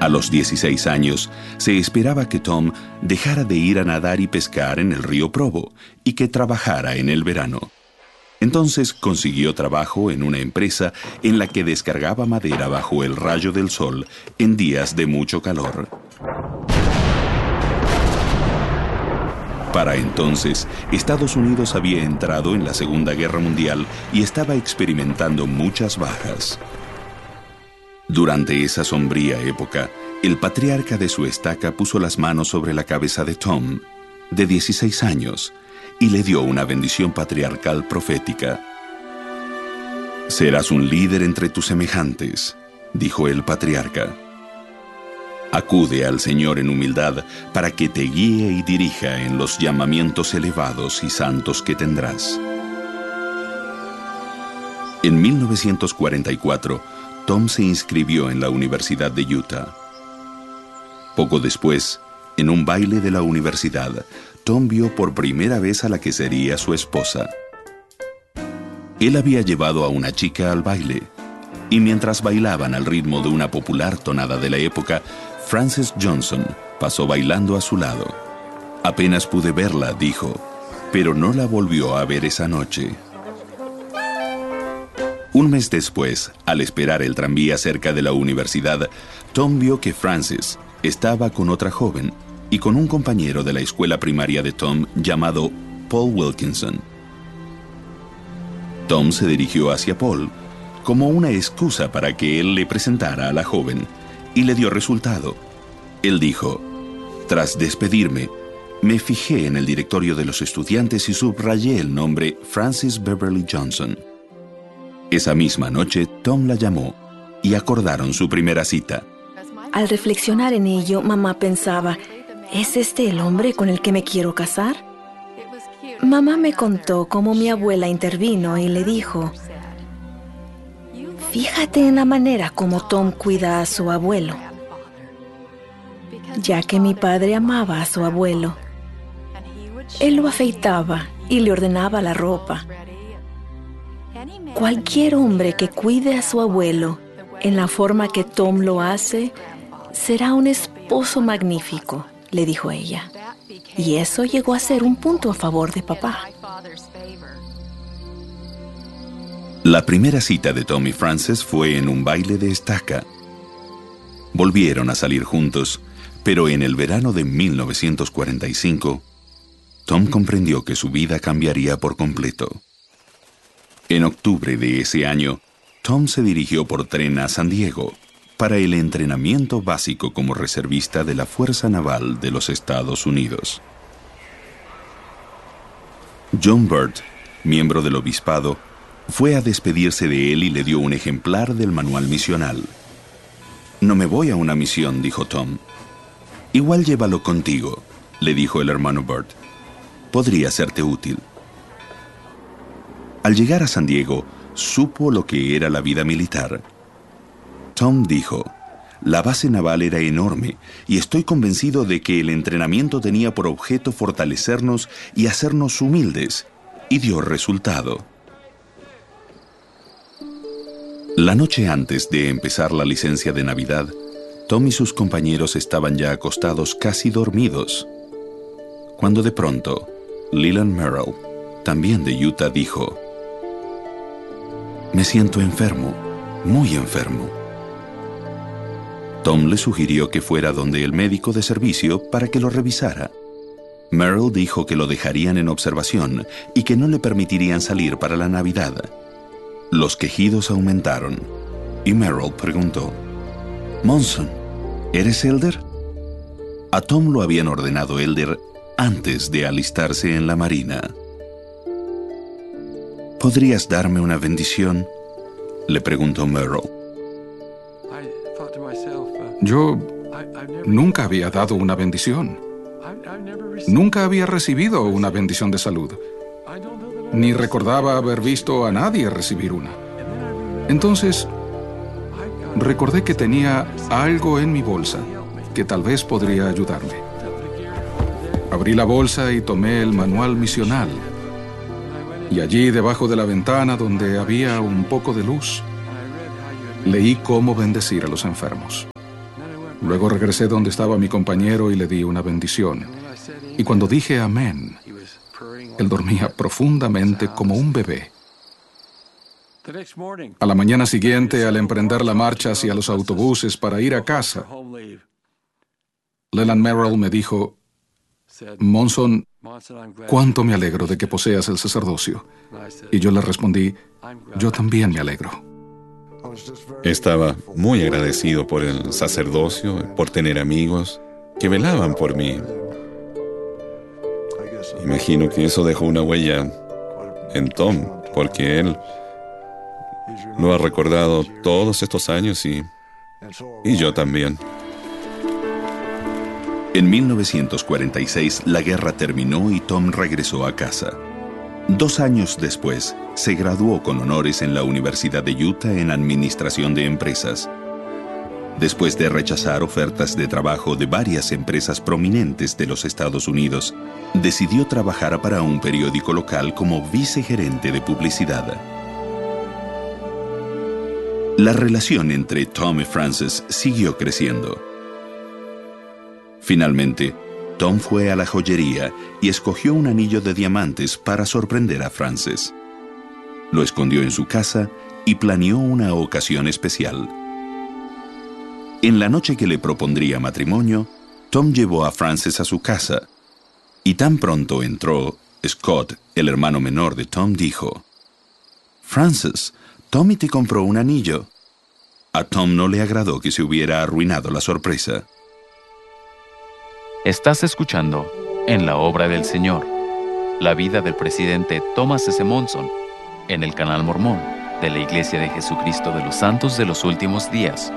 A los 16 años, se esperaba que Tom dejara de ir a nadar y pescar en el río Provo y que trabajara en el verano. Entonces consiguió trabajo en una empresa en la que descargaba madera bajo el rayo del sol en días de mucho calor. Para entonces, Estados Unidos había entrado en la Segunda Guerra Mundial y estaba experimentando muchas bajas. Durante esa sombría época, el patriarca de su estaca puso las manos sobre la cabeza de Tom, de 16 años, y le dio una bendición patriarcal profética. «Serás un líder entre tus semejantes», dijo el patriarca. «Acude al Señor en humildad para que te guíe y dirija en los llamamientos elevados y santos que tendrás». En 1944, Tom se inscribió en la Universidad de Utah. Poco después, en un baile de la universidad, Tom vio por primera vez a la que sería su esposa. Él había llevado a una chica al baile, y mientras bailaban al ritmo de una popular tonada de la época, Frances Johnson pasó bailando a su lado. «Apenas pude verla», dijo, pero no la volvió a ver esa noche. Un mes después, al esperar el tranvía cerca de la universidad, Tom vio que Frances estaba con otra joven y con un compañero de la escuela primaria de Tom llamado Paul Wilkinson. Tom se dirigió hacia Paul como una excusa para que él le presentara a la joven y le dio resultado. Él dijo: «Tras despedirme, me fijé en el directorio de los estudiantes y subrayé el nombre Frances Beverly Johnson». Esa misma noche, Tom la llamó y acordaron su primera cita. Al reflexionar en ello, mamá pensaba: ¿es este el hombre con el que me quiero casar? Mamá me contó cómo mi abuela intervino y le dijo: «Fíjate en la manera como Tom cuida a su abuelo, ya que mi padre amaba a su abuelo. Él lo afeitaba y le ordenaba la ropa. Cualquier hombre que cuide a su abuelo en la forma que Tom lo hace será un esposo magnífico», le dijo ella. Y eso llegó a ser un punto a favor de papá. La primera cita de Tom y Frances fue en un baile de estaca. Volvieron a salir juntos, pero en el verano de 1945, Tom comprendió que su vida cambiaría por completo. En octubre de ese año, Tom se dirigió por tren a San Diego para el entrenamiento básico como reservista de la Fuerza Naval de los Estados Unidos. John Burt, miembro del obispado, fue a despedirse de él y le dio un ejemplar del manual misional. «No me voy a una misión», dijo Tom. «Igual llévalo contigo», le dijo el hermano Burt. «Podría serte útil». Al llegar a San Diego, supo lo que era la vida militar. Tom dijo: «La base naval era enorme y estoy convencido de que el entrenamiento tenía por objeto fortalecernos y hacernos humildes, y dio resultado». La noche antes de empezar la licencia de Navidad, Tom y sus compañeros estaban ya acostados casi dormidos, cuando de pronto Leland Merrill, también de Utah, dijo: «Me siento enfermo, muy enfermo». Tom le sugirió que fuera donde el médico de servicio para que lo revisara. Merrill dijo que lo dejarían en observación y que no le permitirían salir para la Navidad. Los quejidos aumentaron y Merrill preguntó: «Monson, ¿eres Elder?». A Tom lo habían ordenado Elder antes de alistarse en la Marina. «¿Podrías darme una bendición?», le preguntó Merrill. Yo nunca había dado una bendición. Nunca había recibido una bendición de salud. Ni recordaba haber visto a nadie recibir una. Entonces, recordé que tenía algo en mi bolsa que tal vez podría ayudarme. Abrí la bolsa y tomé el manual misional. Y allí, debajo de la ventana donde había un poco de luz, leí cómo bendecir a los enfermos. Luego regresé donde estaba mi compañero y le di una bendición. Y cuando dije amén, él dormía profundamente como un bebé. A la mañana siguiente, al emprender la marcha hacia los autobuses para ir a casa, Leland Merrill me dijo: Monson, cuánto me alegro de que poseas el sacerdocio. Y yo le respondí: yo también me alegro. Estaba muy agradecido por el sacerdocio, por tener amigos que velaban por mí. Imagino que eso dejó una huella en Tom, porque él lo ha recordado todos estos años y yo también. En 1946, la guerra terminó y Tom regresó a casa. 2 años después, se graduó con honores en la Universidad de Utah en Administración de Empresas. Después de rechazar ofertas de trabajo de varias empresas prominentes de los Estados Unidos, decidió trabajar para un periódico local como vicegerente de publicidad. La relación entre Tom y Frances siguió creciendo. Finalmente, Tom fue a la joyería y escogió un anillo de diamantes para sorprender a Frances. Lo escondió en su casa y planeó una ocasión especial. En la noche que le propondría matrimonio, Tom llevó a Frances a su casa. Y tan pronto entró, Scott, el hermano menor de Tom, dijo: «Frances, Tommy te compró un anillo». A Tom no le agradó que se hubiera arruinado la sorpresa. Estás escuchando En la Obra del Señor, la vida del presidente Thomas S. Monson, en el canal Mormón de la Iglesia de Jesucristo de los Santos de los Últimos Días.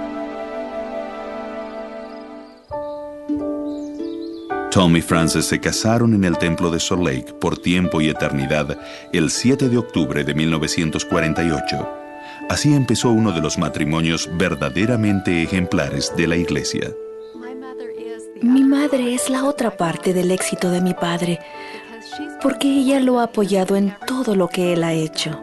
Tom y Frances se casaron en el templo de Salt Lake por tiempo y eternidad el 7 de octubre de 1948. Así empezó uno de los matrimonios verdaderamente ejemplares de la iglesia. Mi madre es la otra parte del éxito de mi padre, porque ella lo ha apoyado en todo lo que él ha hecho.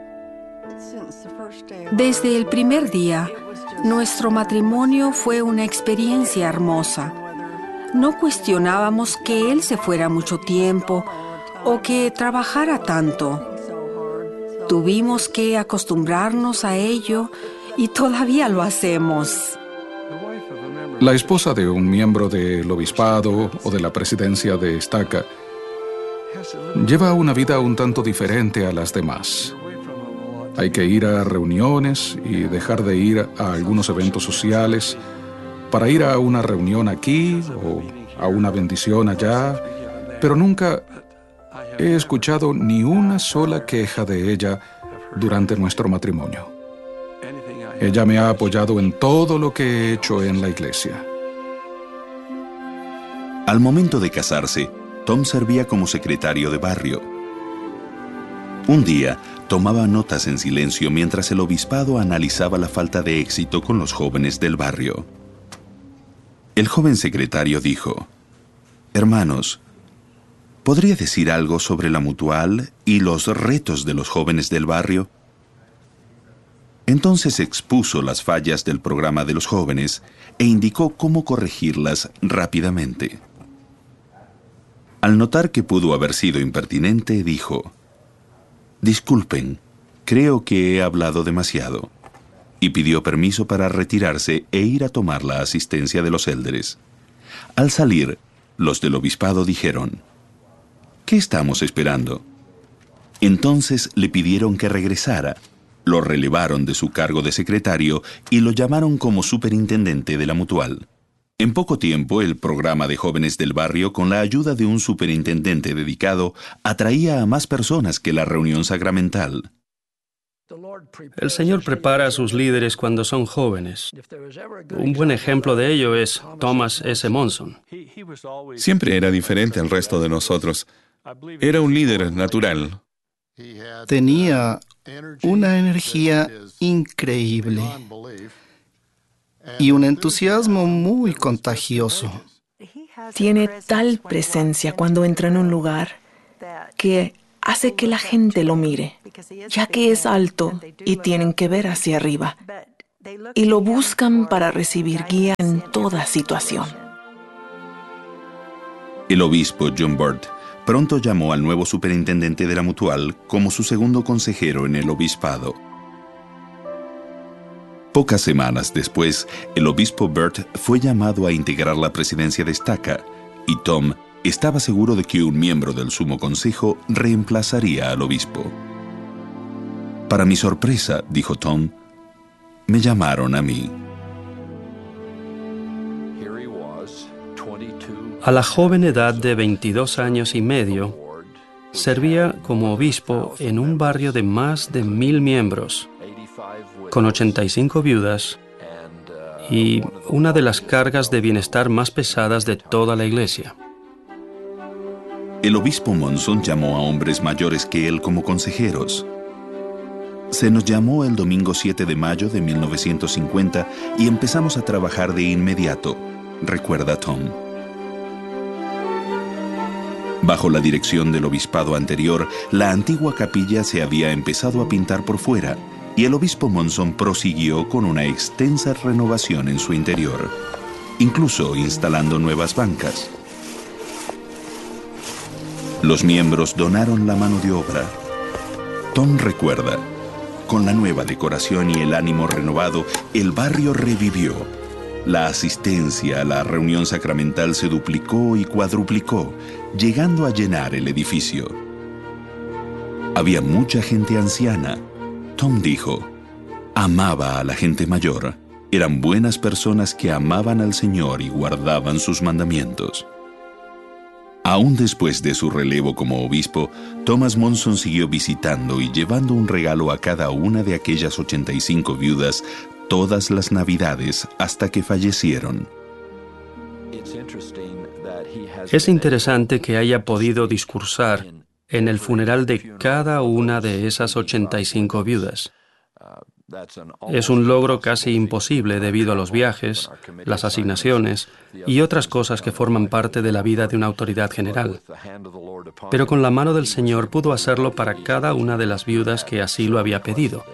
Desde el primer día, nuestro matrimonio fue una experiencia hermosa. No cuestionábamos que él se fuera mucho tiempo o que trabajara tanto. Tuvimos que acostumbrarnos a ello y todavía lo hacemos. La esposa de un miembro del obispado o de la presidencia de estaca lleva una vida un tanto diferente a las demás. Hay que ir a reuniones y dejar de ir a algunos eventos sociales para ir a una reunión aquí o a una bendición allá, pero nunca he escuchado ni una sola queja de ella durante nuestro matrimonio. Ella me ha apoyado en todo lo que he hecho en la iglesia. Al momento de casarse, Tom servía como secretario de barrio. Un día, tomaba notas en silencio mientras el obispado analizaba la falta de éxito con los jóvenes del barrio. El joven secretario dijo: «Hermanos, ¿podría decir algo sobre la mutual y los retos de los jóvenes del barrio?». Entonces expuso las fallas del programa de los jóvenes e indicó cómo corregirlas rápidamente. Al notar que pudo haber sido impertinente, dijo: «Disculpen, creo que he hablado demasiado», y pidió permiso para retirarse e ir a tomar la asistencia de los élderes. Al salir, los del obispado dijeron: «¿Qué estamos esperando?». Entonces le pidieron que regresara. Lo relevaron de su cargo de secretario y lo llamaron como superintendente de la mutual. En poco tiempo, el programa de jóvenes del barrio, con la ayuda de un superintendente dedicado, atraía a más personas que la reunión sacramental. El Señor prepara a sus líderes cuando son jóvenes. Un buen ejemplo de ello es Thomas S. Monson. Siempre era diferente al resto de nosotros. Era un líder natural. Tenía una energía increíble y un entusiasmo muy contagioso. Tiene tal presencia cuando entra en un lugar que hace que la gente lo mire, ya que es alto y tienen que ver hacia arriba. y lo buscan para recibir guía en toda situación. El obispo John Burt pronto llamó al nuevo superintendente de la Mutual como su segundo consejero en el obispado. Pocas semanas después, el obispo Burt fue llamado a integrar la presidencia de estaca, y Tom estaba seguro de que un miembro del Sumo Consejo reemplazaría al obispo. Para mi sorpresa, dijo Tom, me llamaron a mí. A la joven edad de 22 años y medio, servía como obispo en un barrio de más de 1,000 miembros, con 85 viudas y una de las cargas de bienestar más pesadas de toda la iglesia. El obispo Monson llamó a hombres mayores que él como consejeros. Se nos llamó el domingo 7 de mayo de 1950 y empezamos a trabajar de inmediato, recuerda Tom. Bajo la dirección del obispado anterior, la antigua capilla se había empezado a pintar por fuera y el obispo Monson prosiguió con una extensa renovación en su interior, incluso instalando nuevas bancas. Los miembros donaron la mano de obra. Tom recuerda, con la nueva decoración y el ánimo renovado, el barrio revivió. La asistencia a la reunión sacramental se duplicó y cuadruplicó, llegando a llenar el edificio. Había mucha gente anciana. Tom dijo, amaba a la gente mayor. Eran buenas personas que amaban al Señor y guardaban sus mandamientos. Aún después de su relevo como obispo, Thomas Monson siguió visitando y llevando un regalo a cada una de aquellas 85 viudas todas las Navidades hasta que fallecieron. Es interesante que haya podido discursar en el funeral de cada una de esas 85 viudas. Es un logro casi imposible debido a los viajes, las asignaciones y otras cosas que forman parte de la vida de una autoridad general. Pero con la mano del Señor pudo hacerlo para cada una de las viudas que así lo había pedido.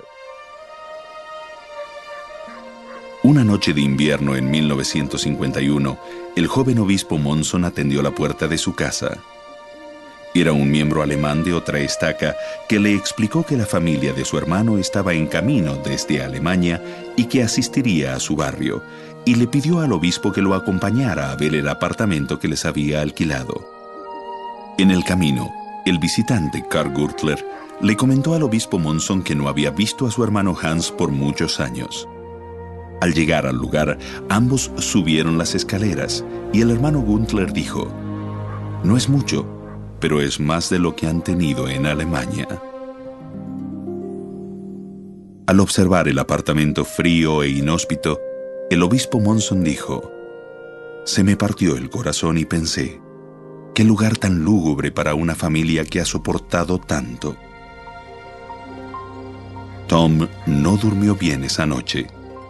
Una noche de invierno en 1951, el joven obispo Monson atendió la puerta de su casa. Era un miembro alemán de otra estaca que le explicó que la familia de su hermano estaba en camino desde Alemania y que asistiría a su barrio, y le pidió al obispo que lo acompañara a ver el apartamento que les había alquilado. En el camino, el visitante Karl Gürtler le comentó al obispo Monson que no había visto a su hermano Hans por muchos años. Al llegar al lugar, ambos subieron las escaleras y el hermano Gürtler dijo, «No es mucho, pero es más de lo que han tenido en Alemania». Al observar el apartamento frío e inhóspito, el obispo Monson dijo, «Se me partió el corazón y pensé, qué lugar tan lúgubre para una familia que ha soportado tanto». Tom no durmió bien esa noche.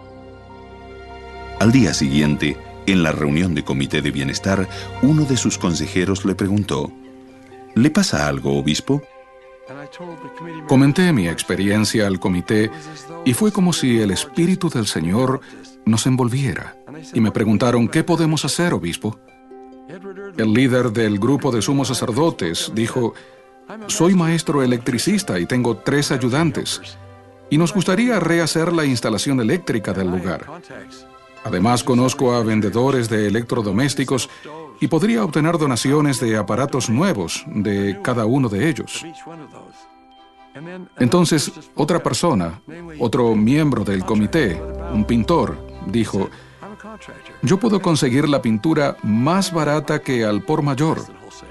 Al día siguiente, en la reunión de comité de bienestar, uno de sus consejeros le preguntó, ¿le pasa algo, obispo? Comenté mi experiencia al comité y fue como si el Espíritu del Señor nos envolviera. Y me preguntaron, ¿qué podemos hacer, obispo? El líder del grupo de sumos sacerdotes dijo, soy maestro electricista y tengo 3 ayudantes, y nos gustaría rehacer la instalación eléctrica del lugar. Además, conozco a vendedores de electrodomésticos y podría obtener donaciones de aparatos nuevos de cada uno de ellos. Entonces, otra persona, otro miembro del comité, un pintor, dijo, yo puedo conseguir la pintura más barata que al por mayor.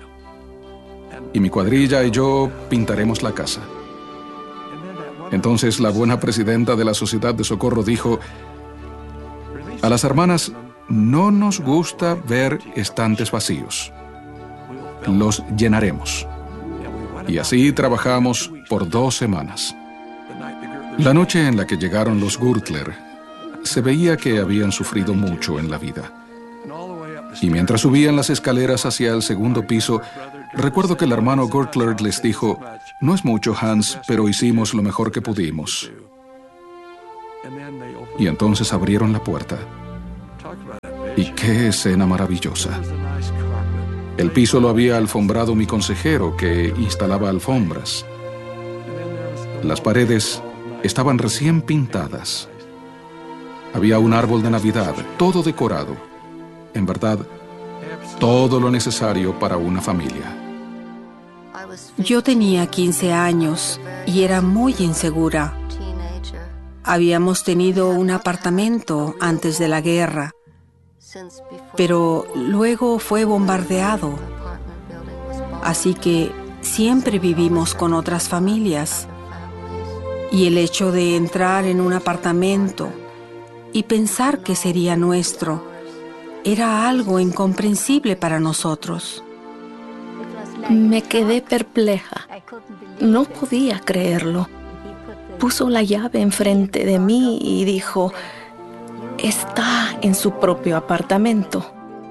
Y mi cuadrilla y yo pintaremos la casa. Entonces, la buena presidenta de la Sociedad de Socorro dijo, a las hermanas no nos gusta ver estantes vacíos. Los llenaremos. Y así trabajamos por 2 semanas. La noche en la que llegaron los Gürtler, se veía que habían sufrido mucho en la vida. Y mientras subían las escaleras hacia el segundo piso, recuerdo que el hermano Gürtler les dijo, no es mucho, Hans, pero hicimos lo mejor que pudimos. Y entonces abrieron la puerta. Y qué escena maravillosa. El piso lo había alfombrado mi consejero, que instalaba alfombras. Las paredes estaban recién pintadas. Había un árbol de Navidad, todo decorado. En verdad, todo lo necesario para una familia. Yo tenía 15 años y era muy insegura. Habíamos tenido un apartamento antes de la guerra, pero luego fue bombardeado. Así que siempre vivimos con otras familias. Y el hecho de entrar en un apartamento y pensar que sería nuestro era algo incomprensible para nosotros. Me quedé perpleja. No podía creerlo. Puso la llave enfrente de mí y dijo: está en su propio apartamento.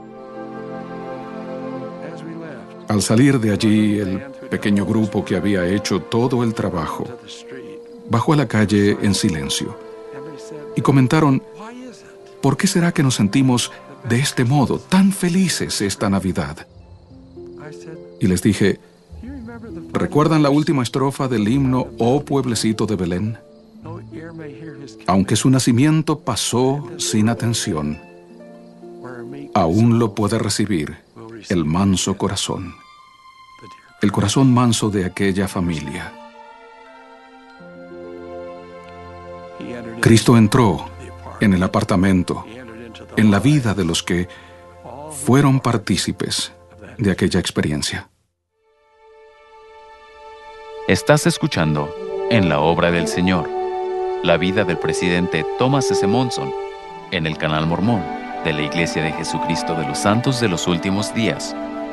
Al salir de allí, el pequeño grupo que había hecho todo el trabajo bajó a la calle en silencio y comentaron: ¿por qué será que nos sentimos de este modo tan felices esta Navidad? Y les dije: ¿recuerdan la última estrofa del himno Oh pueblecito de Belén? Aunque su nacimiento pasó sin atención, aún lo puede recibir el manso corazón, el corazón manso de aquella familia. Cristo entró en el apartamento, en la vida de los que fueron partícipes de aquella experiencia. Estás escuchando En la obra del Señor, la vida del presidente Thomas S. Monson, en el canal mormón de la Iglesia de Jesucristo de los Santos de los Últimos Días.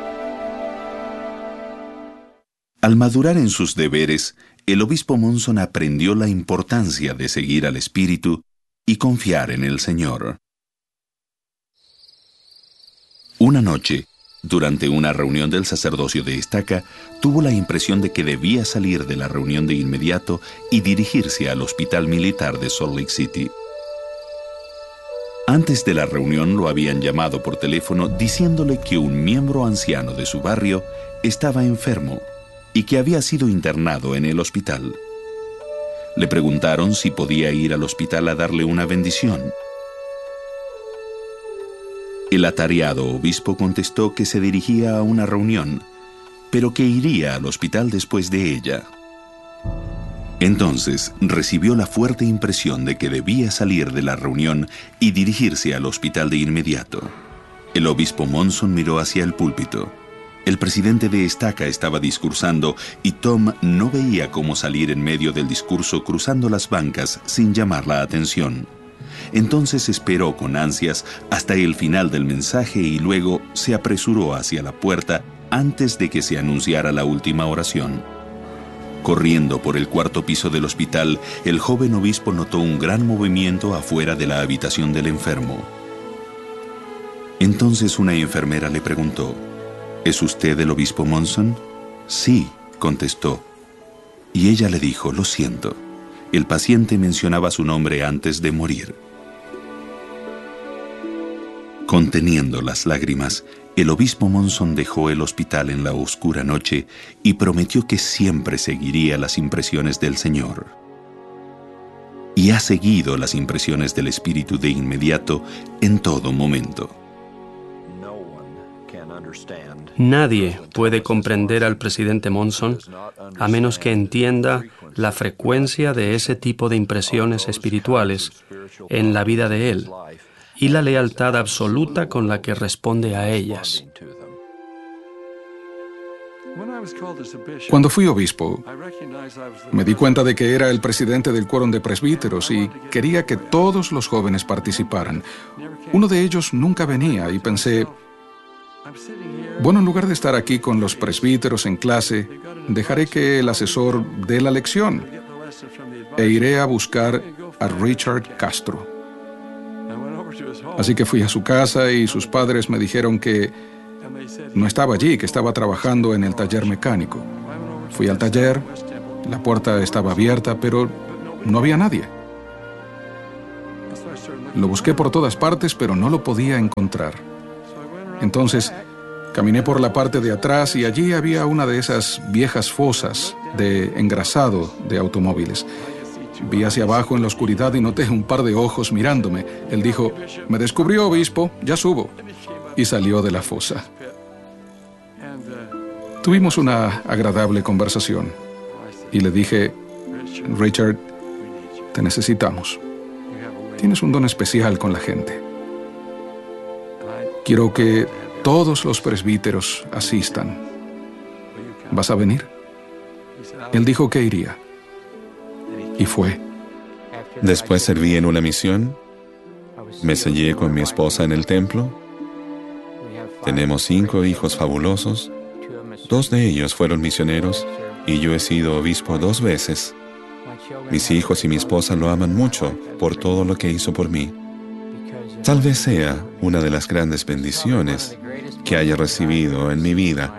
Al madurar en sus deberes, el obispo Monson aprendió la importancia de seguir al Espíritu y confiar en el Señor. Una noche, durante una reunión del sacerdocio de Estaca, tuvo la impresión de que debía salir de la reunión de inmediato y dirigirse al hospital militar de Salt Lake City. Antes de la reunión lo habían llamado por teléfono diciéndole que un miembro anciano de su barrio estaba enfermo y que había sido internado en el hospital. Le preguntaron si podía ir al hospital a darle una bendición. El atareado obispo contestó que se dirigía a una reunión, pero que iría al hospital después de ella. Entonces recibió la fuerte impresión de que debía salir de la reunión y dirigirse al hospital de inmediato. El obispo Monson miró hacia el púlpito. El presidente de Estaca estaba discursando y Tom no veía cómo salir en medio del discurso cruzando las bancas sin llamar la atención. Entonces esperó con ansias hasta el final del mensaje y luego se apresuró hacia la puerta antes de que se anunciara la última oración. Corriendo por el cuarto piso del hospital, el joven obispo notó un gran movimiento afuera de la habitación del enfermo. Entonces una enfermera le preguntó: ¿es usted el obispo Monson? Sí, contestó. Y ella le dijo: lo siento, el paciente mencionaba su nombre antes de morir. Conteniendo las lágrimas, el obispo Monson dejó el hospital en la oscura noche y prometió que siempre seguiría las impresiones del Señor. Y ha seguido las impresiones del Espíritu de inmediato en todo momento. Nadie puede comprender al presidente Monson a menos que entienda la frecuencia de ese tipo de impresiones espirituales en la vida de él y la lealtad absoluta con la que responde a ellas. Cuando fui obispo, me di cuenta de que era el presidente del quórum de presbíteros y quería que todos los jóvenes participaran. Uno de ellos nunca venía y pensé: bueno, en lugar de estar aquí con los presbíteros en clase, dejaré que el asesor dé la lección e iré a buscar a Richard Castro. Así que fui a su casa y sus padres me dijeron que no estaba allí, que estaba trabajando en el taller mecánico. Fui al taller, la puerta estaba abierta, pero no había nadie. Lo busqué por todas partes, pero no lo podía encontrar. Entonces, caminé por la parte de atrás y allí había una de esas viejas fosas de engrasado de automóviles. Vi hacia abajo en la oscuridad y noté un par de ojos mirándome. Él dijo: «Me descubrió, obispo, ya subo». Y salió de la fosa. Tuvimos una agradable conversación. Y le dije: «Richard, te necesitamos. Tienes un don especial con la gente. Quiero que todos los presbíteros asistan. ¿Vas a venir?». Él dijo que iría. Y fue. Después serví en una misión. Me sellé con mi esposa en el templo. Tenemos 5 hijos fabulosos. 2 de ellos fueron misioneros y yo he sido obispo 2 veces. Mis hijos y mi esposa lo aman mucho por todo lo que hizo por mí. Tal vez sea una de las grandes bendiciones que haya recibido en mi vida.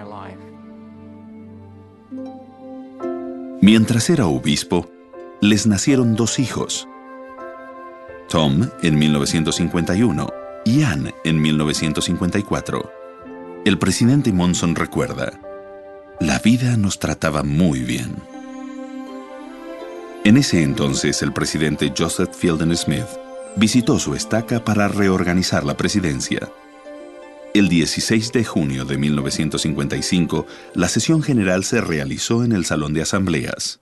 Mientras era obispo, les nacieron 2 hijos. Tom en 1951 y Ann en 1954. El presidente Monson recuerda: «La vida nos trataba muy bien». En ese entonces, el presidente Joseph Fielding Smith visitó su estaca para reorganizar la presidencia. El 16 de junio de 1955, la sesión general se realizó en el Salón de Asambleas.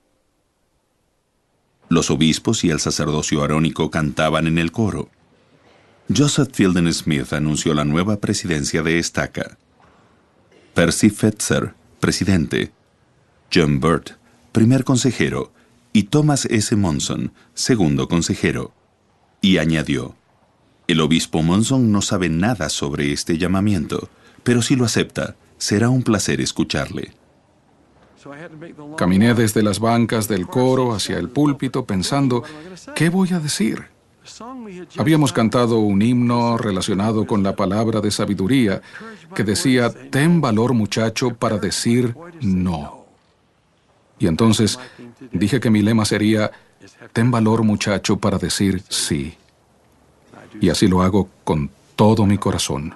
Los obispos y el sacerdocio arónico cantaban en el coro. Joseph Fielding Smith anunció la nueva presidencia de estaca. Percy Fetzer, presidente; John Burt, primer consejero; y Thomas S. Monson, segundo consejero. Y añadió: «El obispo Monson no sabe nada sobre este llamamiento, pero si lo acepta, será un placer escucharle». Caminé desde las bancas del coro hacia el púlpito pensando: ¿qué voy a decir? Habíamos cantado un himno relacionado con la palabra de sabiduría que decía: «Ten valor, muchacho, para decir no». Y entonces dije que mi lema sería: «Ten valor, muchacho, para decir sí». Y así lo hago con todo mi corazón.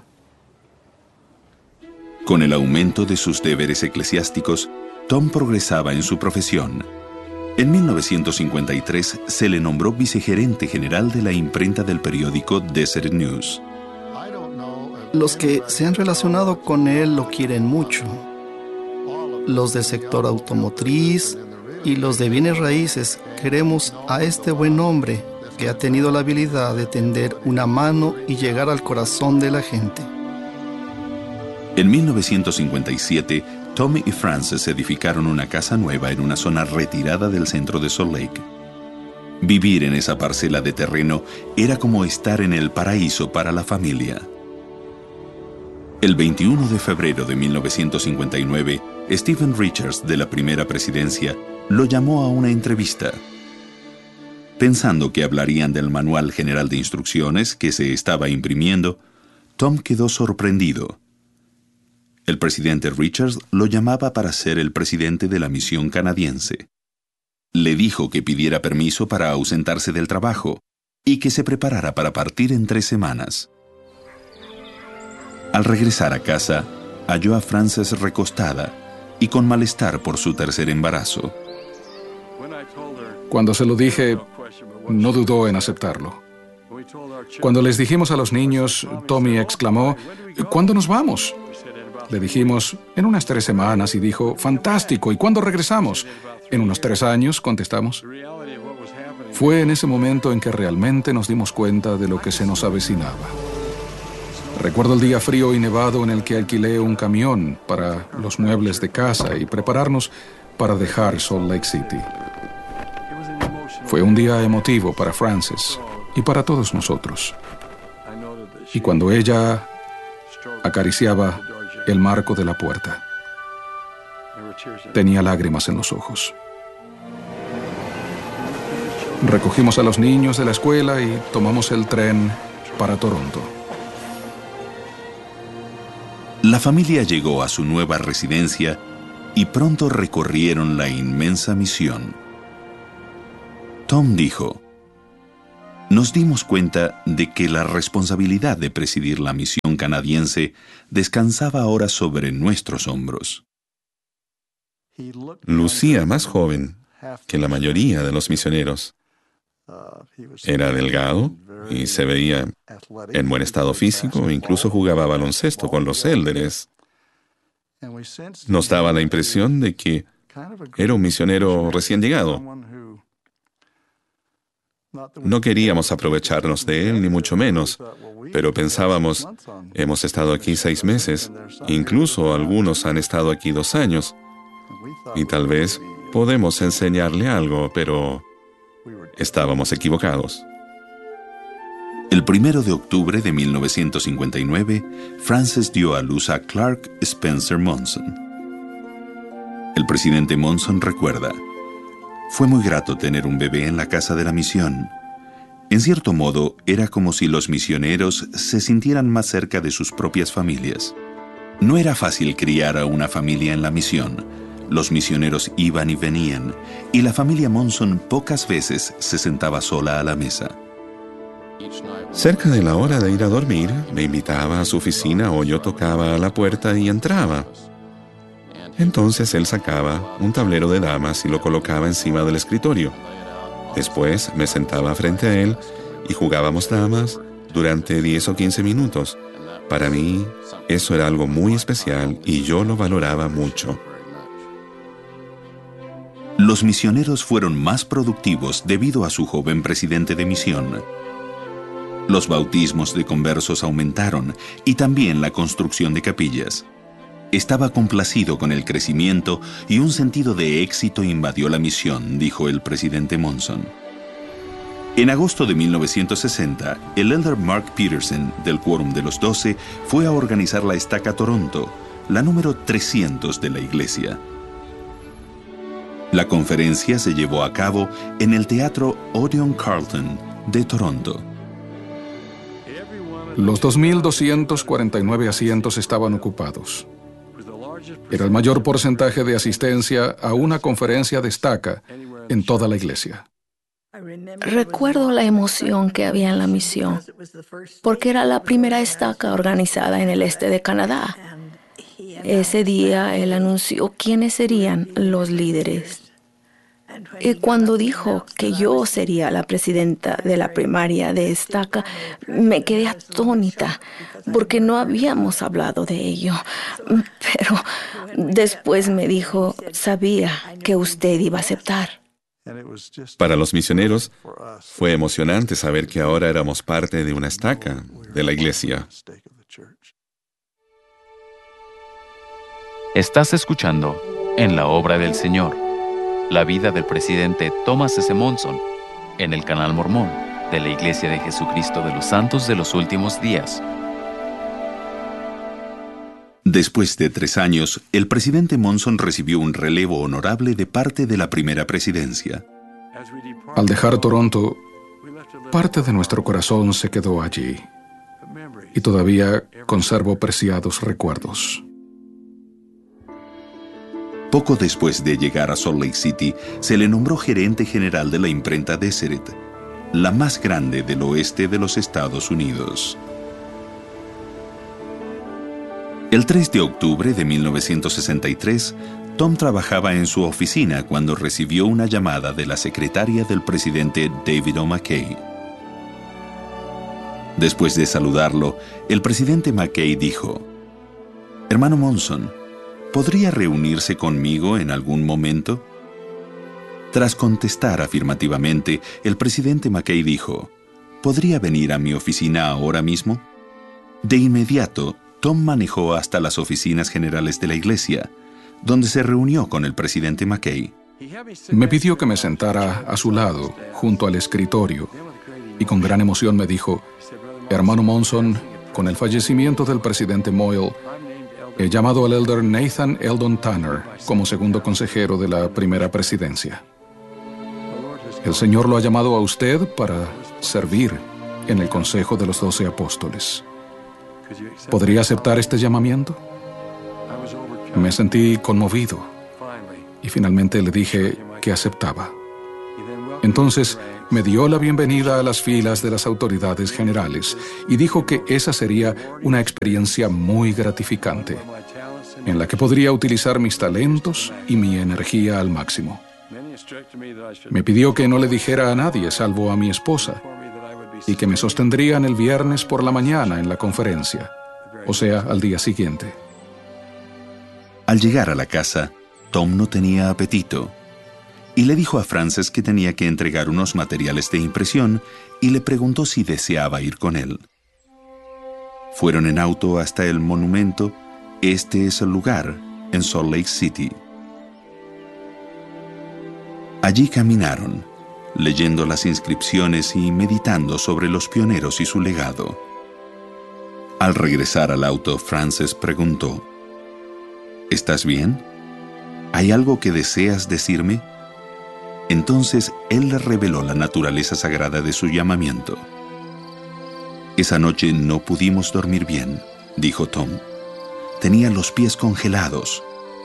Con el aumento de sus deberes eclesiásticos, Tom progresaba en su profesión. En 1953 se le nombró vicegerente general de la imprenta del periódico Desert News. Los que se han relacionado con él lo quieren mucho. Los del sector automotriz y los de bienes raíces queremos a este buen hombre que ha tenido la habilidad de tender una mano y llegar al corazón de la gente. En 1957, Tom y Frances edificaron una casa nueva en una zona retirada del centro de Salt Lake. Vivir en esa parcela de terreno era como estar en el paraíso para la familia. El 21 de febrero de 1959, Stephen Richards, de la primera presidencia, lo llamó a una entrevista. Pensando que hablarían del Manual General de Instrucciones que se estaba imprimiendo, Tom quedó sorprendido. El presidente Richards lo llamaba para ser el presidente de la misión canadiense. Le dijo que pidiera permiso para ausentarse del trabajo y que se preparara para partir en 3 semanas. Al regresar a casa, halló a Frances recostada y con malestar por su tercer embarazo. Cuando se lo dije, no dudó en aceptarlo. Cuando les dijimos a los niños, Tommy exclamó: «¿Cuándo nos vamos?». Le dijimos: «En unas 3 semanas», y dijo: «Fantástico, ¿y cuándo regresamos?». «En unos 3 años», contestamos. Fue en ese momento en que realmente nos dimos cuenta de lo que se nos avecinaba. Recuerdo el día frío y nevado en el que alquilé un camión para los muebles de casa y prepararnos para dejar Salt Lake City. Fue un día emotivo para Frances y para todos nosotros. Y cuando ella acariciaba el marco de la puerta, tenía lágrimas en los ojos. Recogimos a los niños de la escuela y tomamos el tren para Toronto. La familia llegó a su nueva residencia y pronto recorrieron la inmensa misión. Tom dijo: nos dimos cuenta de que la responsabilidad de presidir la misión canadiense descansaba ahora sobre nuestros hombros. Lucía más joven que la mayoría de los misioneros. Era delgado y se veía en buen estado físico, e incluso jugaba baloncesto con los élderes. Nos daba la impresión de que era un misionero recién llegado. No queríamos aprovecharnos de él, ni mucho menos, pero pensábamos, hemos estado aquí 6 meses, incluso algunos han estado aquí 2 años, y tal vez podemos enseñarle algo, pero estábamos equivocados. El 1 de octubre de 1959, Frances dio a luz a Clark Spencer Monson. El presidente Monson recuerda: fue muy grato tener un bebé en la casa de la misión. En cierto modo, era como si los misioneros se sintieran más cerca de sus propias familias. No era fácil criar a una familia en la misión. Los misioneros iban y venían, y la familia Monson pocas veces se sentaba sola a la mesa. Cerca de la hora de ir a dormir, me invitaba a su oficina o yo tocaba a la puerta y entraba. Entonces él sacaba un tablero de damas y lo colocaba encima del escritorio. Después me sentaba frente a él y jugábamos damas durante 10 o 15 minutos. Para mí, eso era algo muy especial y yo lo valoraba mucho. Los misioneros fueron más productivos debido a su joven presidente de misión. Los bautismos de conversos aumentaron y también la construcción de capillas. Estaba complacido con el crecimiento y un sentido de éxito invadió la misión, dijo el presidente Monson. En agosto de 1960, el elder Mark Peterson, del Quórum de los 12, fue a organizar la estaca Toronto, la número 300 de la iglesia. La conferencia se llevó a cabo en el Teatro Odeon Carleton de Toronto. Los 2.249 asientos estaban ocupados. Era el mayor porcentaje de asistencia a una conferencia de estaca en toda la iglesia. Recuerdo la emoción que había en la misión, porque era la primera estaca organizada en el este de Canadá. Ese día él anunció quiénes serían los líderes. Y cuando dijo que yo sería la presidenta de la primaria de estaca, me quedé atónita, porque no habíamos hablado de ello. Pero después me dijo, sabía que usted iba a aceptar. Para los misioneros, fue emocionante saber que ahora éramos parte de una estaca de la iglesia. Estás escuchando En la Obra del Señor, la vida del presidente Thomas S. Monson, en el canal Mormón de la Iglesia de Jesucristo de los Santos de los Últimos Días. Después de 3 años, el presidente Monson recibió un relevo honorable de parte de la primera presidencia. Al dejar Toronto, parte de nuestro corazón se quedó allí y todavía conservo preciados recuerdos. Poco después de llegar a Salt Lake City, se le nombró gerente general de la imprenta Deseret, la más grande del oeste de los Estados Unidos. El 3 de octubre de 1963, Tom trabajaba en su oficina cuando recibió una llamada de la secretaria del presidente David O. McKay. Después de saludarlo, el presidente McKay dijo: «Hermano Monson, ¿podría reunirse conmigo en algún momento?». Tras contestar afirmativamente, el presidente McKay dijo: «¿Podría venir a mi oficina ahora mismo?». De inmediato, Tom manejó hasta las oficinas generales de la iglesia, donde se reunió con el presidente McKay. Me pidió que me sentara a su lado, junto al escritorio, y con gran emoción me dijo: «Hermano Monson, con el fallecimiento del presidente Moyle, he llamado al elder Nathan Eldon Tanner como segundo consejero de la primera presidencia. El Señor lo ha llamado a usted para servir en el Consejo de los 12 Apóstoles. ¿Podría aceptar este llamamiento?». Me sentí conmovido y finalmente le dije que aceptaba. Entonces me dio la bienvenida a las filas de las autoridades generales y dijo que esa sería una experiencia muy gratificante, en la que podría utilizar mis talentos y mi energía al máximo. Me pidió que no le dijera a nadie, salvo a mi esposa, y que me sostendrían el viernes por la mañana en la conferencia, o sea, al día siguiente. Al llegar a la casa, Tom no tenía apetito y le dijo a Frances que tenía que entregar unos materiales de impresión y le preguntó si deseaba ir con él. Fueron en auto hasta el monumento. Este es el lugar, en Salt Lake City. Allí caminaron, leyendo las inscripciones y meditando sobre los pioneros y su legado. Al regresar al auto, Frances preguntó: ¿Estás bien? ¿Hay algo que deseas decirme? Entonces él le reveló la naturaleza sagrada de su llamamiento. Esa noche no pudimos dormir bien, dijo Tom. Tenía los pies congelados.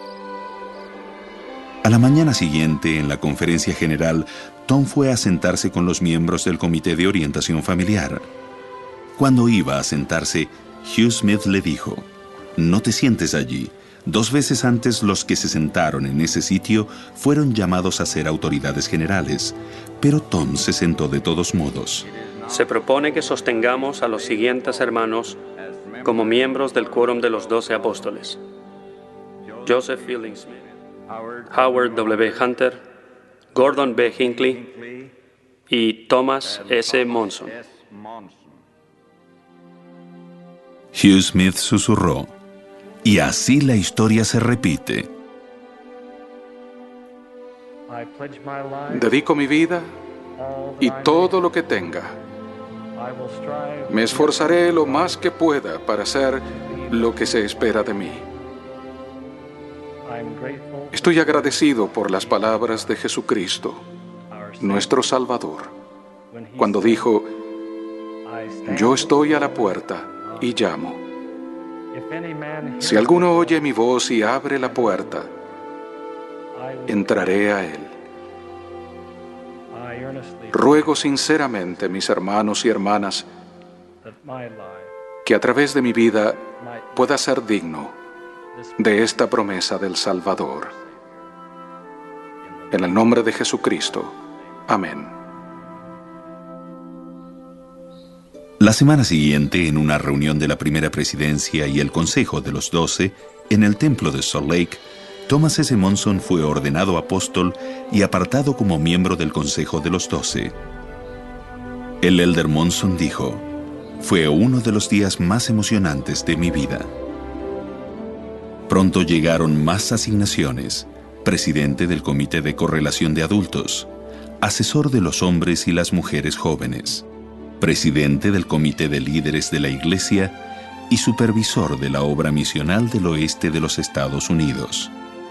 A la mañana siguiente, en la conferencia general, Tom fue a sentarse con los miembros del Comité de Orientación Familiar. Cuando iba a sentarse, Hugh Smith le dijo: «No te sientes allí. 2 veces antes los que se sentaron en ese sitio fueron llamados a ser autoridades generales, pero Tom se sentó de todos modos». Se propone que sostengamos a los siguientes hermanos como miembros del quórum de los 12 apóstoles: Joseph Fielding Smith, Howard W. Hunter, Gordon B. Hinckley y Thomas S. Monson. Hugh Smith susurró: «Y así la historia se repite». Dedico mi vida y todo lo que tenga. Me esforzaré lo más que pueda para hacer lo que se espera de mí. Estoy agradecido por las palabras de Jesucristo, nuestro Salvador, cuando dijo: «Yo estoy a la puerta y llamo. Si alguno oye mi voz y abre la puerta, entraré a él». Ruego sinceramente, mis hermanos y hermanas, que a través de mi vida pueda ser digno de esta promesa del Salvador. En el nombre de Jesucristo. Amén. La semana siguiente, en una reunión de la primera presidencia y el Consejo de los 12, en el templo de Salt Lake, Thomas S. Monson fue ordenado apóstol y apartado como miembro del Consejo de los 12. El elder Monson dijo: «Fue uno de los días más emocionantes de mi vida». Pronto llegaron más asignaciones: presidente del Comité de Correlación de Adultos, asesor de los hombres y las mujeres jóvenes, presidente del Comité de Líderes de la Iglesia y supervisor de la obra misional del oeste de los Estados Unidos.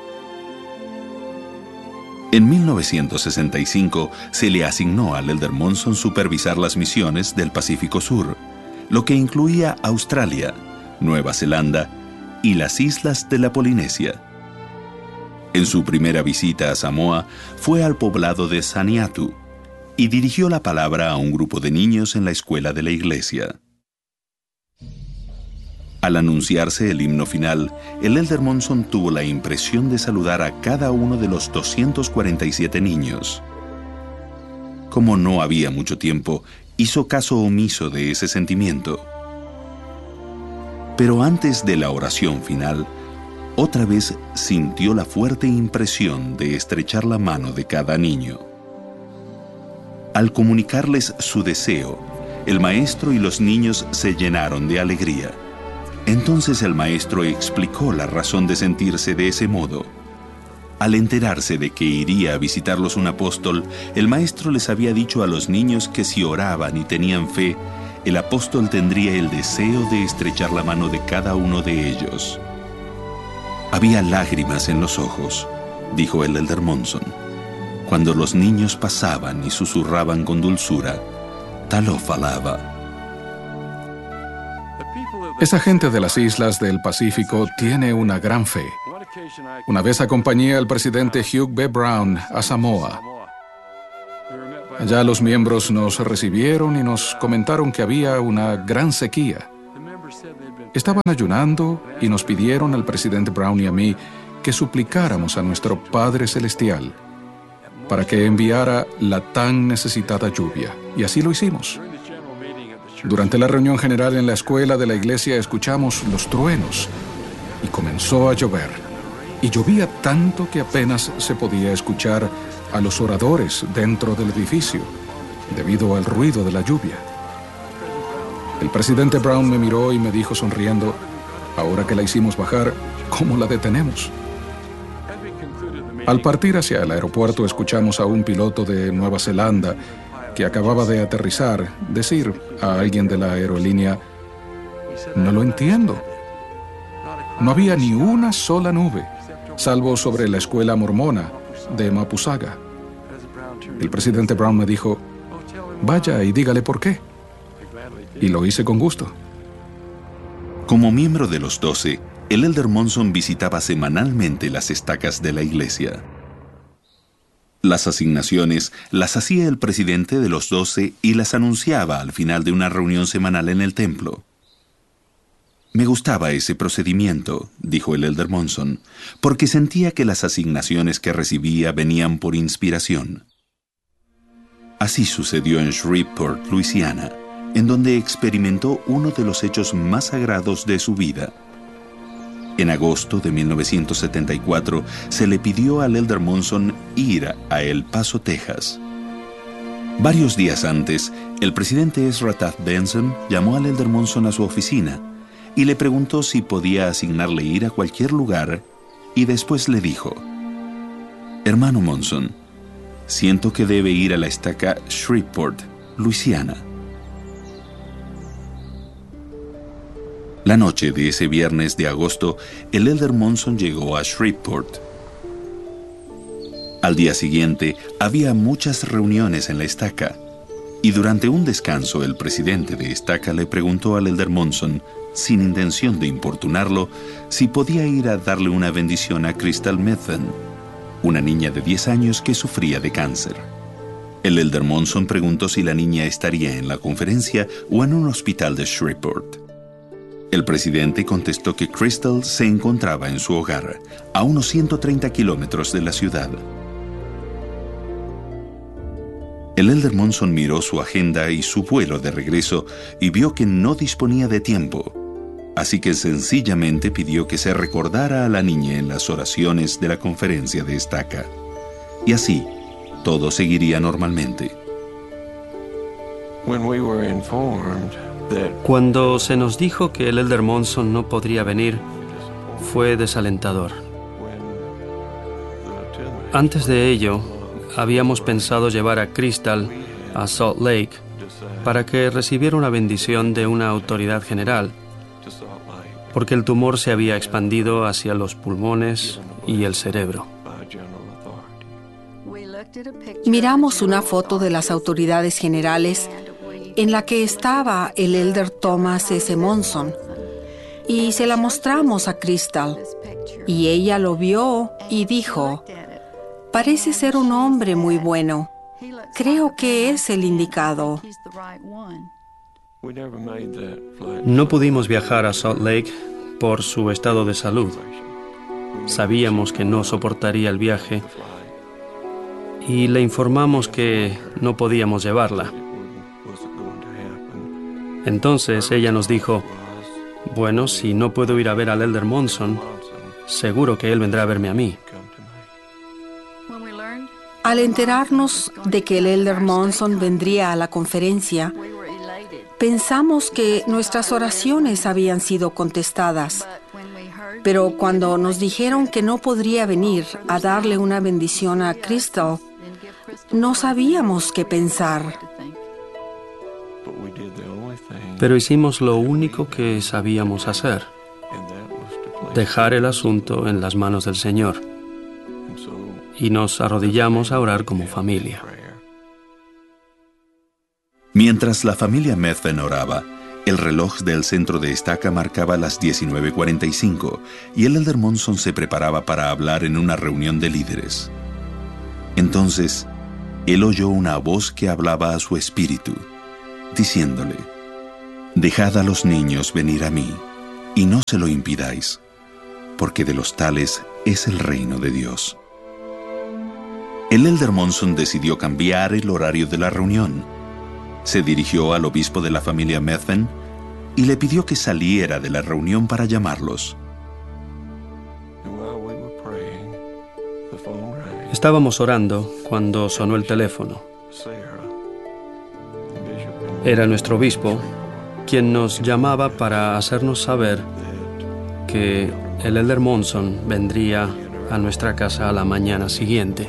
En 1965 se le asignó al elder Monson supervisar las misiones del Pacífico Sur, lo que incluía Australia, Nueva Zelanda y las islas de la Polinesia. En su primera visita a Samoa fue al poblado de Saniatu y dirigió la palabra a un grupo de niños en la escuela de la iglesia. Al anunciarse el himno final, el elder Monson tuvo la impresión de saludar a cada uno de los 247 niños. Como no había mucho tiempo, hizo caso omiso de ese sentimiento. Pero antes de la oración final, otra vez sintió la fuerte impresión de estrechar la mano de cada niño. Al comunicarles su deseo, el maestro y los niños se llenaron de alegría. Entonces el maestro explicó la razón de sentirse de ese modo. Al enterarse de que iría a visitarlos un apóstol, el maestro les había dicho a los niños que si oraban y tenían fe, el apóstol tendría el deseo de estrechar la mano de cada uno de ellos. Había lágrimas en los ojos, dijo el elder Monson, cuando los niños pasaban y susurraban con dulzura: «Taló falaba». Esa gente de las islas del Pacífico tiene una gran fe. Una vez acompañé al presidente Hugh B. Brown a Samoa. Allá los miembros nos recibieron y nos comentaron que había una gran sequía. Estaban ayunando y nos pidieron al presidente Brown y a mí que suplicáramos a nuestro Padre Celestial para que enviara la tan necesitada lluvia. Y así lo hicimos. Durante la reunión general en la escuela de la iglesia escuchamos los truenos y comenzó a llover. Y llovía tanto que apenas se podía escuchar a los oradores dentro del edificio debido al ruido de la lluvia. El presidente Brown me miró y me dijo sonriendo: ahora que la hicimos bajar, ¿cómo la detenemos? Al partir hacia el aeropuerto escuchamos a un piloto de Nueva Zelanda que acababa de aterrizar decir a alguien de la aerolínea: no lo entiendo. No había ni una sola nube, salvo sobre la escuela mormona de Mapusaga. El presidente Brown me dijo: vaya y dígale por qué. Y lo hice con gusto. Como miembro de los 12, el Elder Monson visitaba semanalmente las estacas de la iglesia. Las asignaciones las hacía el presidente de los 12 y las anunciaba al final de una reunión semanal en el templo. Me gustaba ese procedimiento, dijo el Elder Monson, porque sentía que las asignaciones que recibía venían por inspiración. Así sucedió en Shreveport, Luisiana, en donde experimentó uno de los hechos más sagrados de su vida. En agosto de 1974 se le pidió al Elder Monson ir a El Paso, Texas. Varios días antes, el presidente Ezra Taft Benson llamó al Elder Monson a su oficina y le preguntó si podía asignarle ir a cualquier lugar, y después le dijo: hermano Monson, siento que debe ir a la estaca Shreveport, Luisiana. La noche de ese viernes de agosto, el Elder Monson llegó a Shreveport. Al día siguiente, había muchas reuniones en la estaca, y durante un descanso el presidente de estaca le preguntó al Elder Monson, sin intención de importunarlo, si podía ir a darle una bendición a Crystal Methven, una niña de 10 años que sufría de cáncer. El Elder Monson preguntó si la niña estaría en la conferencia o en un hospital de Shreveport. El presidente contestó que Crystal se encontraba en su hogar, a unos 130 kilómetros de la ciudad. El Elder Monson miró su agenda y su vuelo de regreso y vio que no disponía de tiempo, así que sencillamente pidió que se recordara a la niña en las oraciones de la conferencia de estaca. Y así, todo seguiría normalmente. Cuando se nos dijo que el Elder Monson no podría venir, fue desalentador. Antes de ello, habíamos pensado llevar a Crystal a Salt Lake para que recibiera una bendición de una autoridad general, porque el tumor se había expandido hacia los pulmones y el cerebro. Miramos una foto de las autoridades generales en la que estaba el Elder Thomas S. Monson, y se la mostramos a Crystal, y ella lo vio y dijo: parece ser un hombre muy bueno. Creo que es el indicado. No pudimos viajar a Salt Lake por su estado de salud. Sabíamos que no soportaría el viaje y le informamos que no podíamos llevarla. Entonces ella nos dijo: bueno, si no puedo ir a ver al Elder Monson, seguro que él vendrá a verme a mí. Al enterarnos de que el Elder Monson vendría a la conferencia, pensamos que nuestras oraciones habían sido contestadas. Pero cuando nos dijeron que no podría venir a darle una bendición a Crystal, no sabíamos qué pensar. Pero hicimos lo único que sabíamos hacer: dejar el asunto en las manos del Señor. Y nos arrodillamos a orar como familia. Mientras la familia Methven oraba, el reloj del centro de estaca marcaba las 19:45 y el Elder Monson se preparaba para hablar en una reunión de líderes. Entonces, él oyó una voz que hablaba a su espíritu, diciéndole: «Dejad a los niños venir a mí, y no se lo impidáis, porque de los tales es el reino de Dios». El elder Monson decidió cambiar el horario de la reunión. Se dirigió al obispo de la familia Methven y le pidió que saliera de la reunión para llamarlos. Estábamos orando cuando sonó el teléfono. Era nuestro obispo quien nos llamaba para hacernos saber que el elder Monson vendría a nuestra casa a la mañana siguiente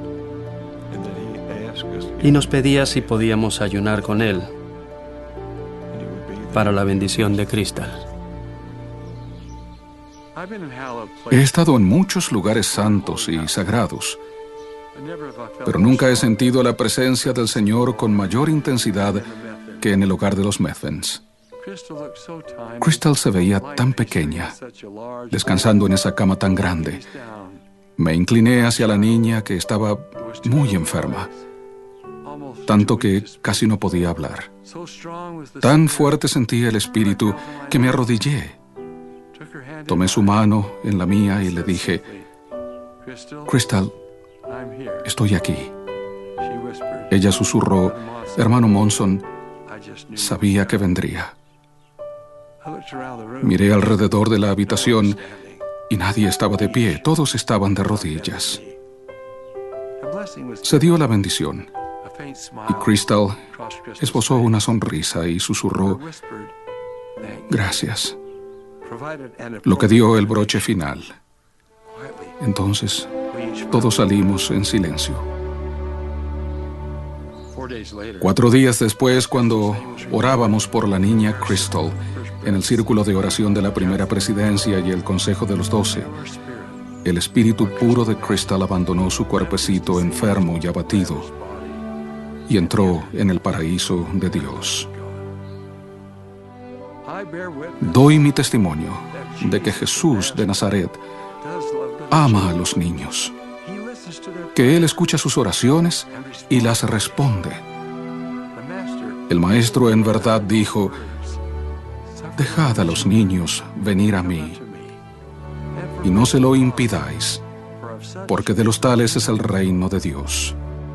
y nos pedía si podíamos ayunar con él para la bendición de Crystal. He estado en muchos lugares santos y sagrados, pero nunca he sentido la presencia del Señor con mayor intensidad que en el hogar de los Methvens. Crystal se veía tan pequeña, descansando en esa cama tan grande. Me incliné hacia la niña, que estaba muy enferma, tanto que casi no podía hablar. Tan fuerte sentí el espíritu que me arrodillé. Tomé su mano en la mía y le dije: «Crystal, estoy aquí». Ella susurró: «Hermano Monson, sabía que vendría». Miré alrededor de la habitación y nadie estaba de pie, todos estaban de rodillas. Se dio la bendición y Crystal esbozó una sonrisa y susurró: «Gracias», lo que dio el broche final. Entonces, todos salimos en silencio. 4 días después, cuando orábamos por la niña Crystal, en el círculo de oración de la primera presidencia y el Consejo de los 12, el espíritu puro de Crystal abandonó su cuerpecito enfermo y abatido y entró en el paraíso de Dios. Doy mi testimonio de que Jesús de Nazaret ama a los niños, que Él escucha sus oraciones y las responde. El Maestro en verdad dijo: «Dejad a los niños venir a mí, y no se lo impidáis, porque de los tales es el reino de Dios».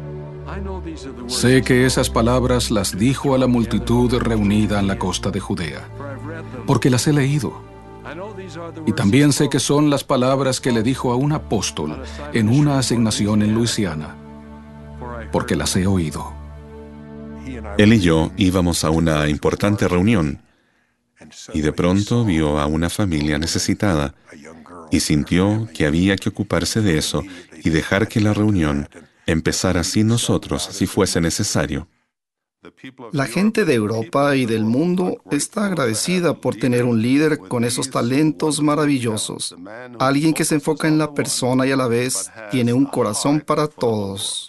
Sé que esas palabras las dijo a la multitud reunida en la costa de Judea, porque las he leído. Y también sé que son las palabras que le dijo a un apóstol en una asignación en Luisiana, porque las he oído. Él y yo íbamos a una importante reunión y de pronto vio a una familia necesitada y sintió que había que ocuparse de eso y dejar que la reunión empezara sin nosotros si fuese necesario. La gente de Europa y del mundo está agradecida por tener un líder con esos talentos maravillosos. Alguien que se enfoca en la persona y a la vez tiene un corazón para todos.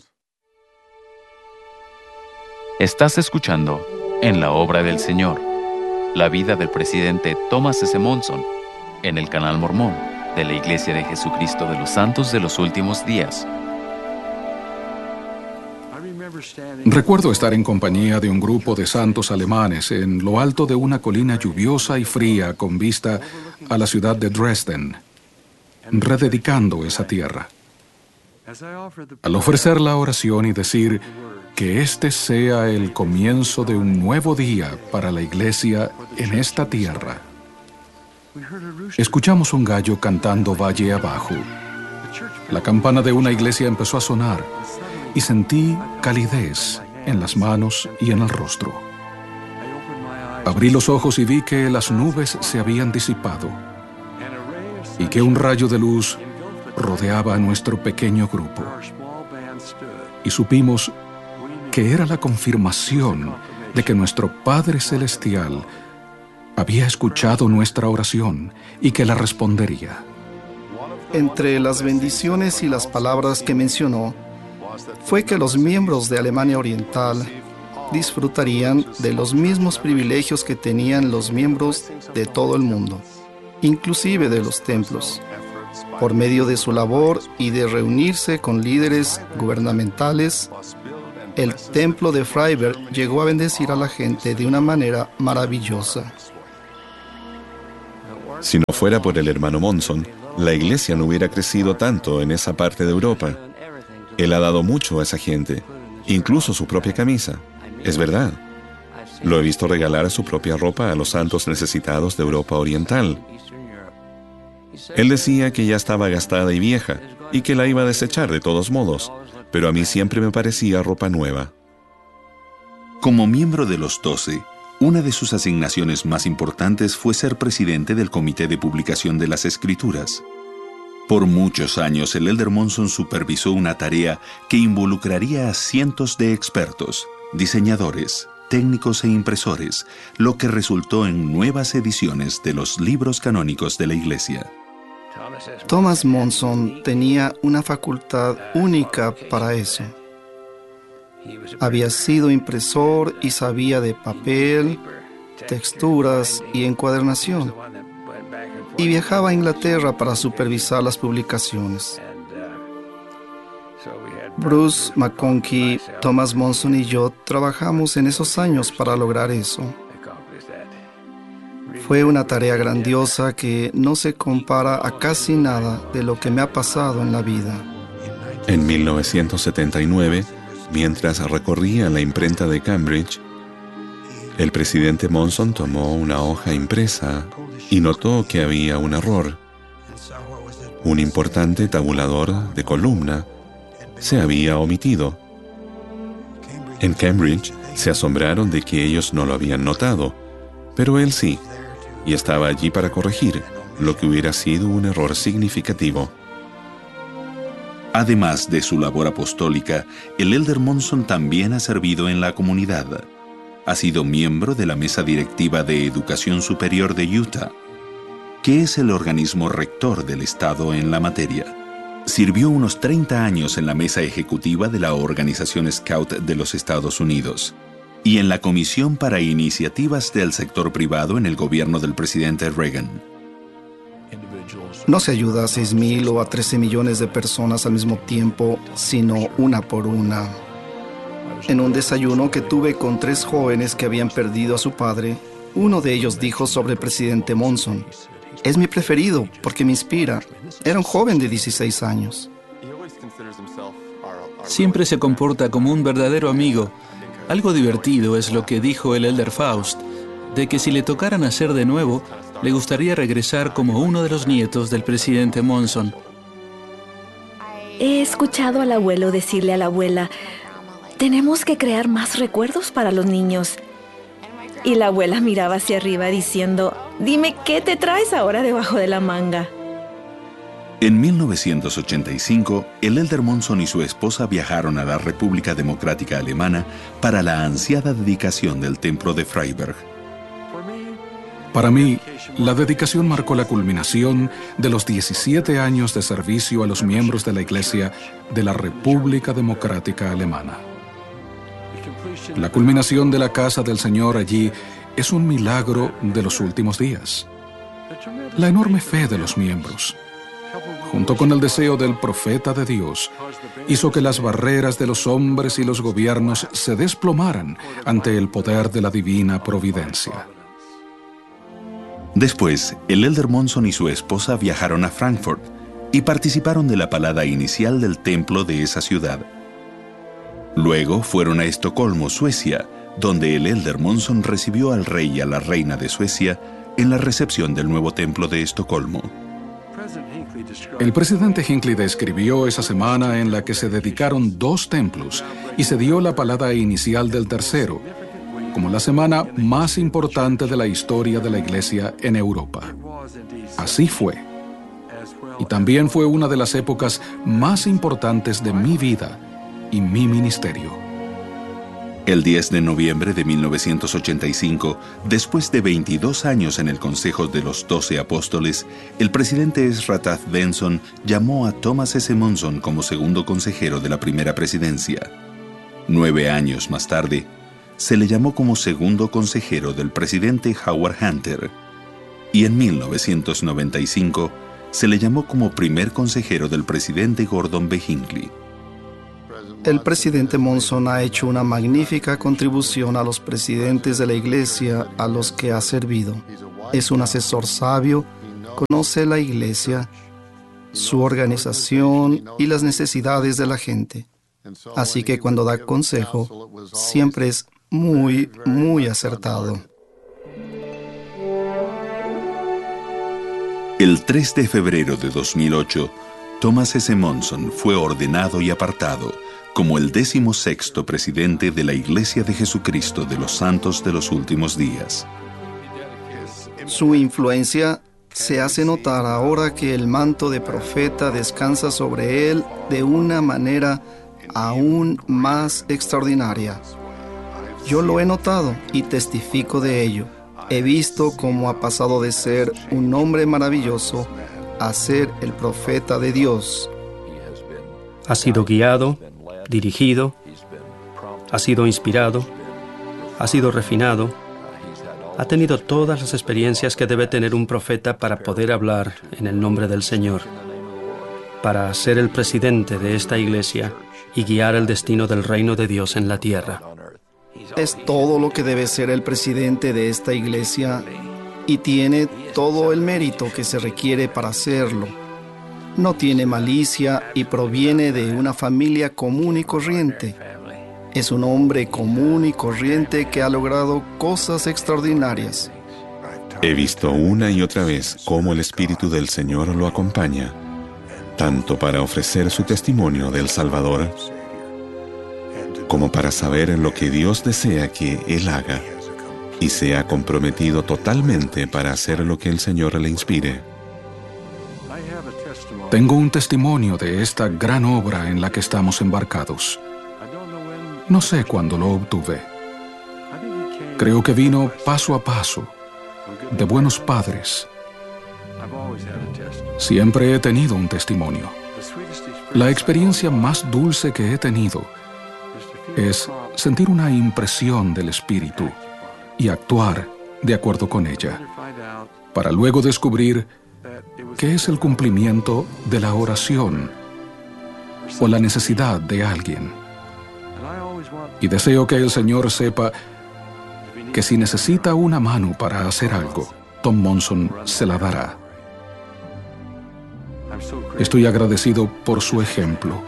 Estás escuchando En la obra del Señor, la vida del presidente Thomas S. Monson, en el canal Mormón de la Iglesia de Jesucristo de los Santos de los Últimos Días. Recuerdo estar en compañía de un grupo de santos alemanes en lo alto de una colina lluviosa y fría con vista a la ciudad de Dresden, rededicando esa tierra. Al ofrecer la oración y decir que este sea el comienzo de un nuevo día para la iglesia en esta tierra, escuchamos un gallo cantando valle abajo. La campana de una iglesia empezó a sonar y sentí calidez en las manos y en el rostro. Abrí los ojos y vi que las nubes se habían disipado y que un rayo de luz rodeaba a nuestro pequeño grupo. Y supimos que era la confirmación de que nuestro Padre Celestial había escuchado nuestra oración y que la respondería. Entre las bendiciones y las palabras que mencionó, fue que los miembros de Alemania Oriental disfrutarían de los mismos privilegios que tenían los miembros de todo el mundo, inclusive de los templos, por medio de su labor y de reunirse con líderes gubernamentales el templo de Freiberg llegó a bendecir a la gente de una manera maravillosa. Si no fuera por el hermano Monson, la iglesia no hubiera crecido tanto en esa parte de Europa. Él ha dado mucho a esa gente, incluso su propia camisa. Es verdad. Lo he visto regalar a su propia ropa a los santos necesitados de Europa Oriental. Él decía que ya estaba gastada y vieja, y que la iba a desechar de todos modos, pero a mí siempre me parecía ropa nueva. Como miembro de los 12, una de sus asignaciones más importantes fue ser presidente del Comité de Publicación de las Escrituras. Por muchos años, el Elder Monson supervisó una tarea que involucraría a cientos de expertos, diseñadores, técnicos e impresores, lo que resultó en nuevas ediciones de los libros canónicos de la Iglesia. Thomas Monson tenía una facultad única para eso. Había sido impresor y sabía de papel, texturas y encuadernación. Y viajaba a Inglaterra para supervisar las publicaciones. Bruce McConkie, Thomas Monson y yo trabajamos en esos años para lograr eso. Fue una tarea grandiosa que no se compara a casi nada de lo que me ha pasado en la vida. En 1979, mientras recorría la imprenta de Cambridge, el presidente Monson tomó una hoja impresa y notó que había un error. Un importante tabulador de columna se había omitido. En Cambridge se asombraron de que ellos no lo habían notado, pero él sí, y estaba allí para corregir lo que hubiera sido un error significativo. Además de su labor apostólica, el Elder Monson también ha servido en la comunidad. Ha sido miembro de la Mesa Directiva de Educación Superior de Utah, que es el organismo rector del Estado en la materia. Sirvió unos 30 años en la Mesa Ejecutiva de la Organización Scout de los Estados Unidos y en la Comisión para Iniciativas del Sector Privado en el gobierno del presidente Reagan. No se ayuda a 6,000 o a 13 millones de personas al mismo tiempo, sino una por una. En un desayuno que tuve con 3 jóvenes que habían perdido a su padre, uno de ellos dijo sobre el presidente Monson: "Es mi preferido porque me inspira". Era un joven de 16 años. Siempre se comporta como un verdadero amigo. Algo divertido es lo que dijo el Elder Faust, de que si le tocara nacer de nuevo, le gustaría regresar como uno de los nietos del presidente Monson. He escuchado al abuelo decirle a la abuela: tenemos que crear más recuerdos para los niños. Y la abuela miraba hacia arriba diciendo: dime, ¿qué te traes ahora debajo de la manga? En 1985, el Elder Monson y su esposa viajaron a la República Democrática Alemana para la ansiada dedicación del Templo de Freiberg. Para mí, la dedicación marcó la culminación de los 17 años de servicio a los miembros de la Iglesia de la República Democrática Alemana. La culminación de la casa del Señor allí es un milagro de los últimos días. La enorme fe de los miembros, junto con el deseo del profeta de Dios, hizo que las barreras de los hombres y los gobiernos se desplomaran ante el poder de la divina providencia. Después, el Elder Monson y su esposa viajaron a Frankfurt y participaron de la palada inicial del templo de esa ciudad. Luego fueron a Estocolmo, Suecia, donde el Elder Monson recibió al rey y a la reina de Suecia en la recepción del nuevo templo de Estocolmo. El presidente Hinckley describió esa semana en la que se dedicaron 2 templos y se dio la palada inicial del tercero, como la semana más importante de la historia de la Iglesia en Europa. Así fue. Y también fue una de las épocas más importantes de mi vida y mi ministerio. El 10 de noviembre de 1985, después de 22 años en el Consejo de los 12 Apóstoles, el presidente Ezra Taft Benson llamó a Thomas S. Monson como segundo consejero de la primera presidencia. 9 años más tarde, se le llamó como segundo consejero del presidente Howard Hunter, y en 1995 se le llamó como primer consejero del presidente Gordon B. Hinckley. El presidente Monson ha hecho una magnífica contribución a los presidentes de la iglesia a los que ha servido. Es un asesor sabio, conoce la iglesia, su organización y las necesidades de la gente. Así que cuando da consejo, siempre es muy, muy acertado. El 3 de febrero de 2008, Thomas S. Monson fue ordenado y apartado como el 16º presidente de la Iglesia de Jesucristo de los Santos de los Últimos Días. Su influencia se hace notar ahora que el manto de profeta descansa sobre él de una manera aún más extraordinaria. Yo lo he notado y testifico de ello. He visto cómo ha pasado de ser un hombre maravilloso a ser el profeta de Dios. Ha sido guiado, dirigido, ha sido inspirado, ha sido refinado, ha tenido todas las experiencias que debe tener un profeta para poder hablar en el nombre del Señor, para ser el presidente de esta iglesia y guiar el destino del reino de Dios en la tierra. Es todo lo que debe ser el presidente de esta iglesia y tiene todo el mérito que se requiere para hacerlo. No tiene malicia y proviene de una familia común y corriente. Es un hombre común y corriente que ha logrado cosas extraordinarias. He visto una y otra vez cómo el Espíritu del Señor lo acompaña, tanto para ofrecer su testimonio del Salvador, como para saber lo que Dios desea que Él haga, y se ha comprometido totalmente para hacer lo que el Señor le inspire. Tengo un testimonio de esta gran obra en la que estamos embarcados. No sé cuándo lo obtuve. Creo que vino paso a paso, de buenos padres. Siempre he tenido un testimonio. La experiencia más dulce que he tenido es sentir una impresión del Espíritu y actuar de acuerdo con ella, para luego descubrir que es el cumplimiento de la oración o la necesidad de alguien. Y deseo que el Señor sepa que si necesita una mano para hacer algo, Tom Monson se la dará. Estoy agradecido por su ejemplo.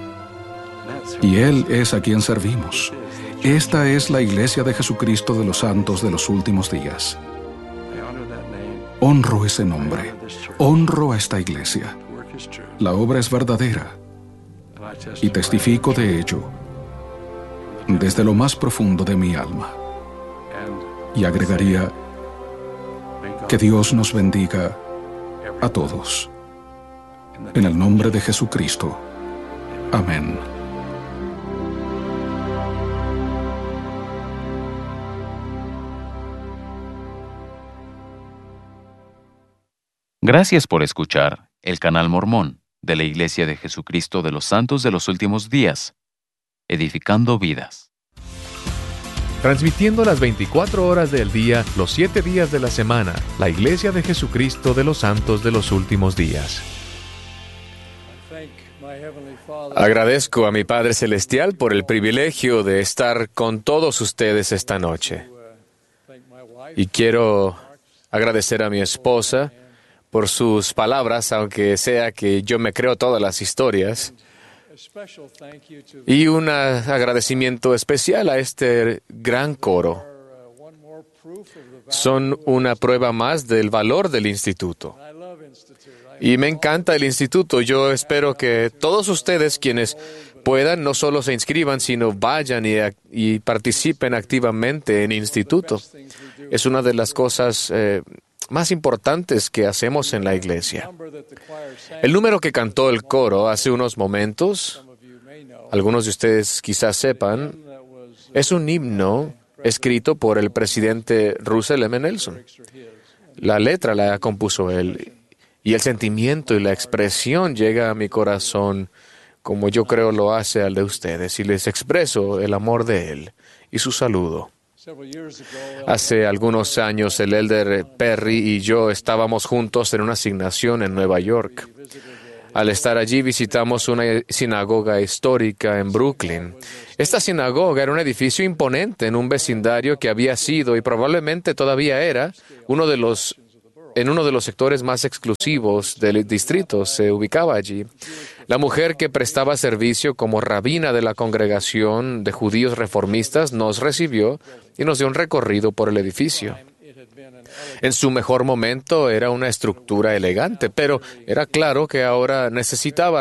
Y Él es a quien servimos. Esta es la Iglesia de Jesucristo de los Santos de los Últimos Días. Honro ese nombre. Honro a esta iglesia. La obra es verdadera. Y testifico de ello desde lo más profundo de mi alma. Y agregaría que Dios nos bendiga a todos. En el nombre de Jesucristo. Amén. Gracias por escuchar el Canal Mormón de la Iglesia de Jesucristo de los Santos de los Últimos Días, edificando vidas. Transmitiendo las 24 horas del día, los 7 días de la semana, la Iglesia de Jesucristo de los Santos de los Últimos Días. Agradezco a mi Padre Celestial por el privilegio de estar con todos ustedes esta noche. Y quiero agradecer a mi esposa por sus palabras, aunque sea que yo me creo todas las historias. Y un agradecimiento especial a este gran coro. Son una prueba más del valor del instituto. Y me encanta el instituto. Yo espero que todos ustedes, quienes puedan, no solo se inscriban, sino vayan y participen activamente en instituto. Es una de las cosas más importantes que hacemos en la iglesia. El número que cantó el coro hace unos momentos, algunos de ustedes quizás sepan, es un himno escrito por el presidente Russell M. Nelson. La letra la compuso él, y el sentimiento y la expresión llega a mi corazón como yo creo lo hace al de ustedes, y les expreso el amor de él y su saludo. Hace algunos años el elder Perry y yo estábamos juntos en una asignación en Nueva York. Al estar allí visitamos una sinagoga histórica en Brooklyn. Esta sinagoga era un edificio imponente en un vecindario que había sido y probablemente todavía era en uno de los sectores más exclusivos del distrito. Se ubicaba allí. La mujer que prestaba servicio como rabina de la congregación de judíos reformistas nos recibió y nos dio un recorrido por el edificio. En su mejor momento era una estructura elegante, pero era claro que ahora necesitaba